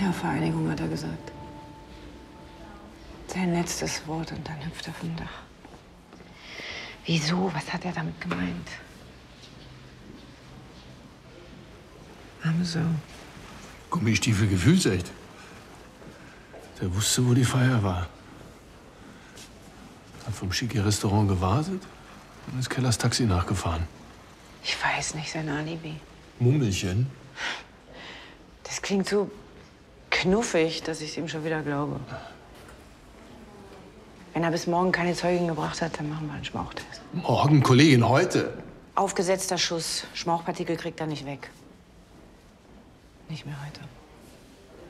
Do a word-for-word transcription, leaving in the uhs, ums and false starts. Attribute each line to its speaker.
Speaker 1: Wiedervereinigung, hat er gesagt. Sein letztes Wort und dann hüpft er vom Dach. Wieso? Was hat er damit gemeint? Arme Sau.
Speaker 2: Gummistiefel gefühlsecht. Der wusste, wo die Feier war. Hat vom schicke Restaurant gewartet und ist Kellers Taxi nachgefahren.
Speaker 1: Ich weiß nicht, sein Alibi.
Speaker 2: Mummelchen?
Speaker 1: Das klingt so knuffig, dass ich es ihm schon wieder glaube. Wenn er bis morgen keine Zeugen gebracht hat, dann machen wir einen Schmauchtest.
Speaker 2: Morgen, Kollegin, heute.
Speaker 1: Aufgesetzter Schuss. Schmauchpartikel kriegt er nicht weg. Nicht mehr heute.